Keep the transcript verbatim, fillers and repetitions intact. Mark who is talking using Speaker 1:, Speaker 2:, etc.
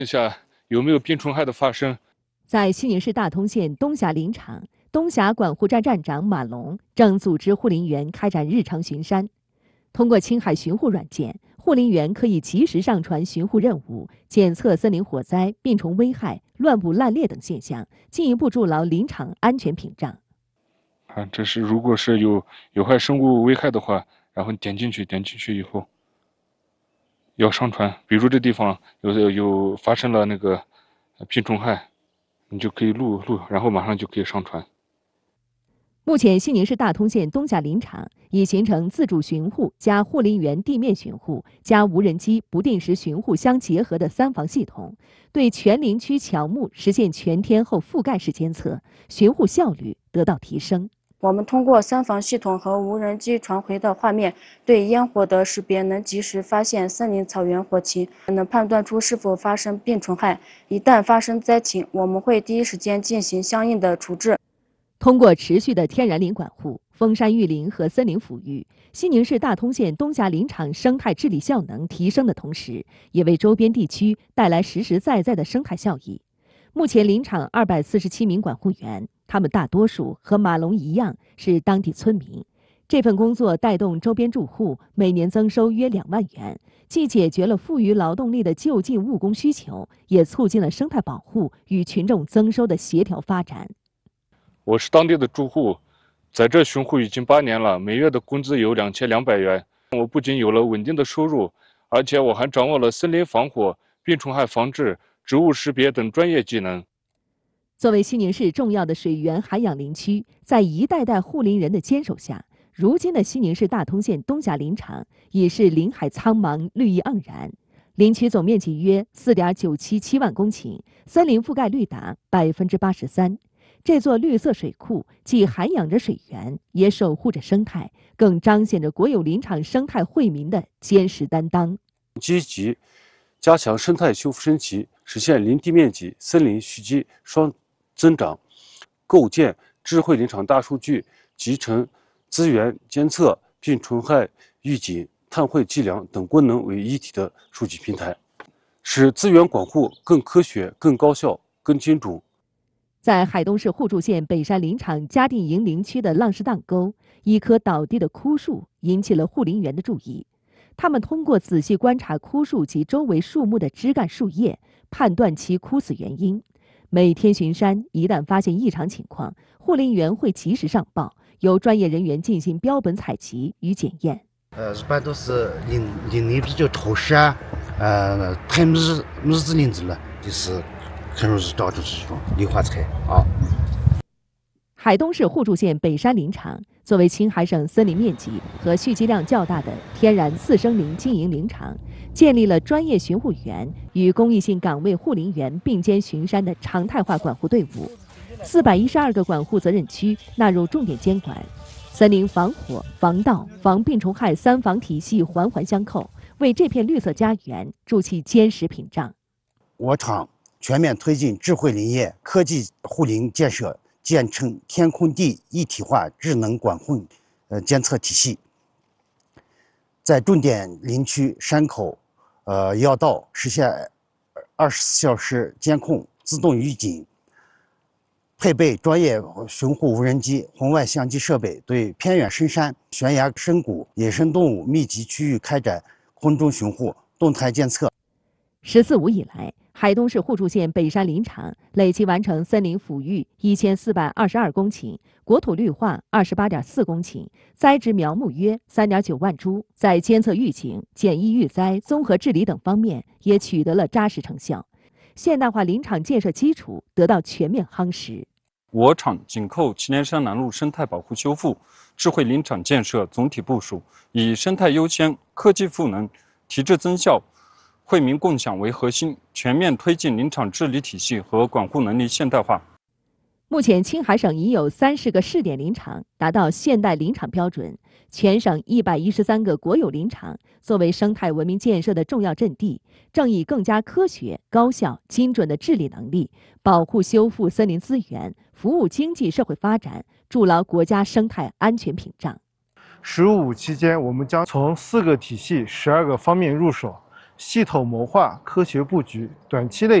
Speaker 1: 一下有没有病虫害的发生。
Speaker 2: 在西宁市大通县东峡林场，东峡管护站站长马龙正组织护林员开展日常巡山。通过青海巡护软件，护林员可以及时上传巡护任务，检测森林火灾、病虫危害、乱捕滥猎等现象，进一步筑牢林场安全屏障。
Speaker 1: 啊，这是如果是有有害生物危害的话，然后点进去，点进去以后要上传，比如这地方有有发生了那个病虫害，你就可以录录，然后马上就可以上传。
Speaker 2: 目前，西宁市大通县东峡林场已形成自主巡护加护林员地面巡护加无人机不定时巡护相结合的三防系统，对全林区乔木实现全天候覆盖式监测，巡护效率得到提升。
Speaker 3: 我们通过三防系统和无人机传回的画面，对烟火的识别能及时发现森林草原火情，能判断出是否发生病虫害。一旦发生灾情，我们会第一时间进行相应的处置。
Speaker 2: 通过持续的天然林管护、封山育林和森林抚育，西宁市大通县东峡林场生态治理效能提升的同时，也为周边地区带来实实在在的生态效益。目前，林场二百四十七名管护员，他们大多数和马龙一样是当地村民。这份工作带动周边住户每年增收约两万元，既解决了富余劳动力的就近务工需求，也促进了生态保护与群众增收的协调发展。
Speaker 1: 我是当地的住户，在这巡护已经八年了，每月的工资有两千两百元。我不仅有了稳定的收入，而且我还掌握了森林防火、病虫害防治、植物识别等专业技能。
Speaker 2: 作为西宁市重要的水源涵养林区，在一代代护林人的坚守下，如今的西宁市大通县东峡林场已是林海苍茫、绿意盎然。林区总面积约四点九七七万公顷，森林覆盖率达百分之八十三。这座绿色水库既涵养着水源，也守护着生态，更彰显着国有林场生态惠民的坚实担当。
Speaker 4: 积极加强生态修复升级，实现林地面积、森林蓄积双增长，构建智慧林场大数据集成资源监测、病虫害预警、碳汇计量等功能为一体的数据平台，使资源管护更科学、更高效、更精准。
Speaker 2: 在海东市互助县北山林场嘉定营林区的浪士荡沟，一棵倒地的枯树引起了护林员的注意。他们通过仔细观察枯树及周围树木的枝干树叶，判断其枯死原因。每天巡山，一旦发现异常情况，护林员会及时上报，由专业人员进行标本采集与检验。
Speaker 5: 呃，一般都是林林里比较潮湿啊，呃，太密密子林子了，就是很容易导致这种梨花菜啊。
Speaker 2: 海东市互助县北山林场作为青海省森林面积和蓄积量较大的天然次生林经营林场，建立了专业巡护员与公益性岗位护林员并肩巡山的常态化管护队伍。四百一十二个管护责任区纳入重点监管，森林防火、防盗、防病虫害三防体系环环相扣，为这片绿色家园筑起坚实屏障。
Speaker 6: 我厂全面推进智慧林业科技护林建设，建成天空地一体化智能管控呃监测体系，在重点林区山口、呃要道实现二十四小时监控、自动预警，配备专业巡护无人机、红外相机设备，对偏远深山、悬崖深谷、野生动物密集区域开展空中巡护、动态监测。
Speaker 2: 十四五以来，海东市互助县北山林场累计完成森林抚育一千四百二十二公顷，国土绿化二十八点四公顷，栽植苗木约三点九万株，在监测预警、简易预灾、综合治理等方面也取得了扎实成效，现代化林场建设基础得到全面夯实。
Speaker 7: 我厂紧扣祁连山南路生态保护修复、智慧林场建设总体部署，以生态优先、科技赋能、提质增效、惠民共享为核心，全面推进林场治理体系和管护能力现代化。
Speaker 2: 目前，青海省已有三十个试点林场达到现代林场标准，全省一百一十三个国有林场作为生态文明建设的重要阵地，正以更加科学、高效、精准的治理能力，保护修复森林资源，服务经济社会发展，筑牢国家生态安全屏障。
Speaker 8: “十五五”期间，我们将从四个体系、十二个方面入手， 系统谋划科学布局，短期内